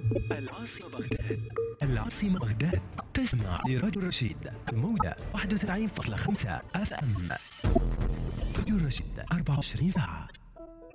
العاصمة بغداد. العاصمة بغداد. تسمع لراديو رشيد الموجة 91.5 FM. راديو رشيد 24 ساعة.